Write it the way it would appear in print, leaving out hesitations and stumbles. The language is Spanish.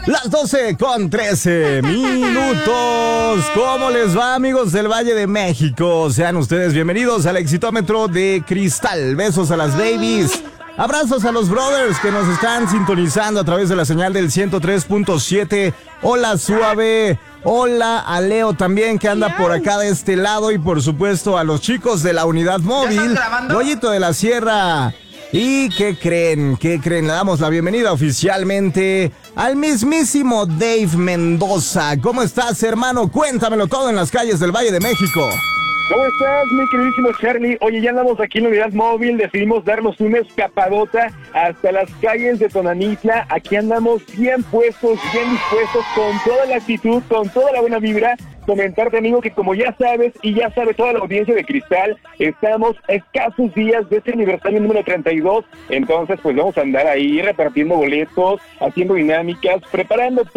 Las 12:13. ¿Cómo les va, amigos del Valle de México? Sean ustedes bienvenidos al Exitómetro de Cristal. Besos a las babies. Abrazos a los brothers que nos están sintonizando a través de la señal del 103.7. Hola, Suave. Hola a Leo también, que anda por acá de este lado. Y por supuesto a los chicos de la unidad móvil. Rollito de la Sierra. ¿Y qué creen? Le damos la bienvenida oficialmente al mismísimo Dave Mendoza. ¿Cómo estás, hermano? Cuéntamelo todo en las calles del Valle de México. ¿Cómo estás, mi queridísimo Charlie? Oye, ya andamos aquí en la unidad móvil, decidimos darnos una escapadota hasta las calles de Tonanitla. Aquí andamos bien puestos, bien dispuestos, con toda la actitud, con toda la buena vibra. Comentarte, amigo, que como ya sabes, y ya sabe toda la audiencia de Cristal, estamos a escasos días de este aniversario número 32, entonces pues vamos a andar ahí repartiendo boletos, haciendo dinámicas, preparando